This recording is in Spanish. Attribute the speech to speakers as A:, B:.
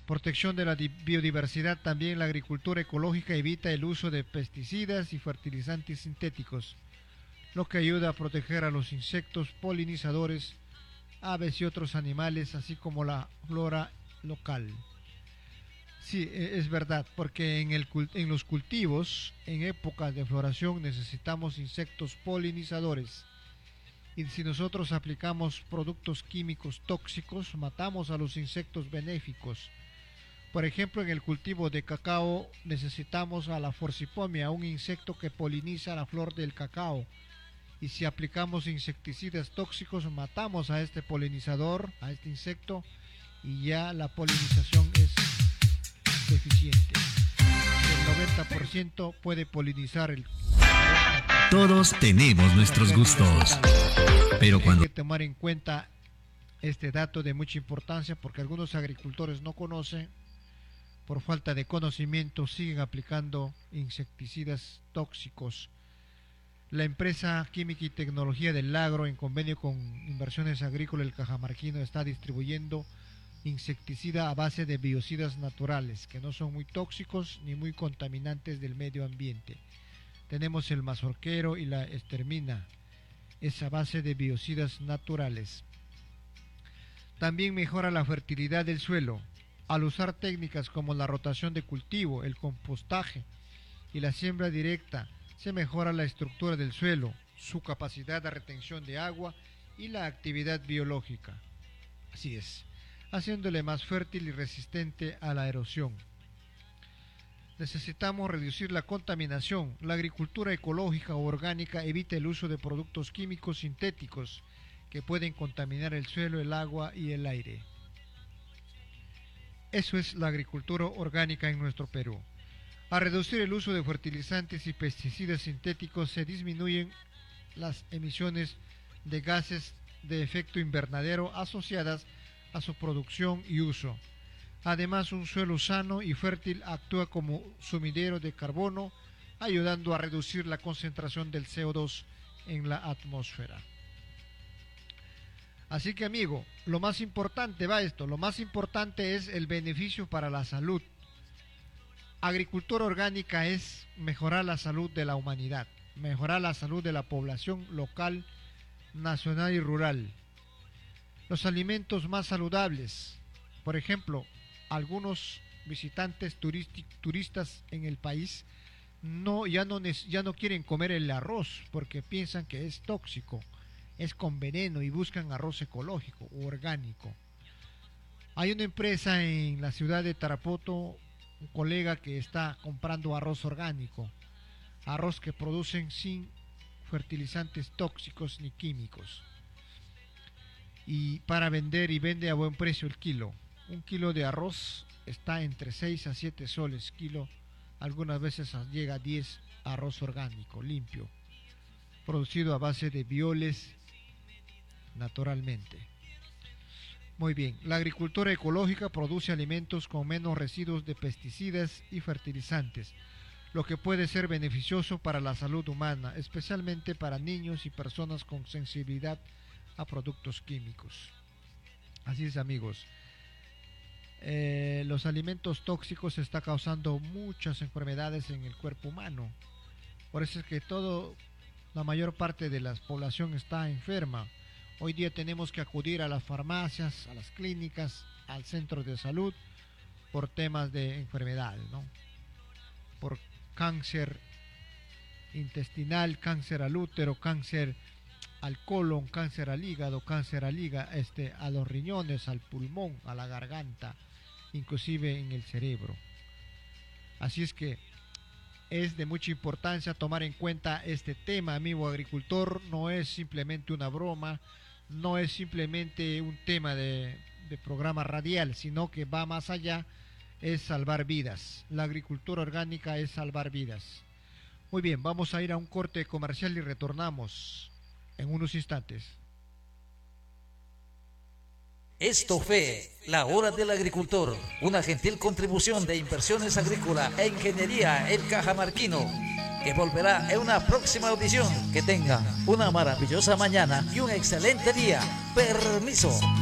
A: Protección de la biodiversidad. También la agricultura ecológica evita el uso de pesticidas y fertilizantes sintéticos, lo que ayuda a proteger a los insectos polinizadores, aves y otros animales, así como la flora local. Sí, es verdad, porque en los cultivos, en épocas de floración, necesitamos insectos polinizadores. Y si nosotros aplicamos productos químicos tóxicos, matamos a los insectos benéficos. Por ejemplo, en el cultivo de cacao necesitamos a la forcipomia, un insecto que poliniza la flor del cacao. Y si aplicamos insecticidas tóxicos, matamos a este polinizador, a este insecto, y ya la polinización es deficiente. El 90% puede polinizar el...
B: Todos tenemos nuestros gustos, pero cuando...
A: Hay que tomar en cuenta este dato de mucha importancia porque algunos agricultores no conocen, por falta de conocimiento siguen aplicando insecticidas tóxicos. La empresa Química y Tecnología del Agro, en convenio con Inversiones Agrícolas del Cajamarquino, está distribuyendo insecticida a base de biocidas naturales, que no son muy tóxicos ni muy contaminantes del medio ambiente. Tenemos el mazorquero y la estermina, es a base de biocidas naturales. También mejora la fertilidad del suelo, al usar técnicas como la rotación de cultivo, el compostaje y la siembra directa. Se mejora la estructura del suelo, su capacidad de retención de agua y la actividad biológica. Así es, haciéndole más fértil y resistente a la erosión. Necesitamos reducir la contaminación. La agricultura ecológica o orgánica evita el uso de productos químicos sintéticos que pueden contaminar el suelo, el agua y el aire. Eso es la agricultura orgánica en nuestro Perú. Al reducir el uso de fertilizantes y pesticidas sintéticos se disminuyen las emisiones de gases de efecto invernadero asociadas a su producción y uso. Además, un suelo sano y fértil actúa como sumidero de carbono, ayudando a reducir la concentración del CO2 en la atmósfera. Así que, amigo, lo más importante lo más importante es el beneficio para la salud. Agricultura orgánica es mejorar la salud de la humanidad, mejorar la salud de la población local, nacional y rural. Los alimentos más saludables, por ejemplo, algunos visitantes turistas en el país ya no quieren comer el arroz porque piensan que es tóxico, es con veneno y buscan arroz ecológico o orgánico. Hay una empresa en la ciudad de Tarapoto, un colega que está comprando arroz orgánico, arroz que producen sin fertilizantes tóxicos ni químicos, y para vender, y vende a buen precio el kilo. Un kilo de arroz está entre 6 a 7 soles kilo, algunas veces llega a 10. Arroz orgánico, limpio, producido a base de bioles naturalmente. Muy bien, la agricultura ecológica produce alimentos con menos residuos de pesticidas y fertilizantes, lo que puede ser beneficioso para la salud humana, especialmente para niños y personas con sensibilidad a productos químicos. Así es, amigos. Los alimentos tóxicos están causando muchas enfermedades en el cuerpo humano. Por eso es que la mayor parte de la población está enferma. Hoy día tenemos que acudir a las farmacias, a las clínicas, al centro de salud por temas de enfermedad, ¿no? Por cáncer intestinal, cáncer al útero, cáncer al colon, cáncer al hígado, cáncer a los riñones, al pulmón, a la garganta, inclusive en el cerebro. Así es que es de mucha importancia tomar en cuenta este tema, amigo agricultor. No es simplemente una broma, no es simplemente un tema de programa radial, sino que va más allá, es salvar vidas. La agricultura orgánica es salvar vidas. Muy bien, vamos a ir a un corte comercial y retornamos en unos instantes.
C: Esto fue La Hora del Agricultor, una gentil contribución de Inversiones Agrícolas e Ingeniería El Cajamarquino, que volverá en una próxima audición. Que tengan una maravillosa mañana y un excelente día. Permiso.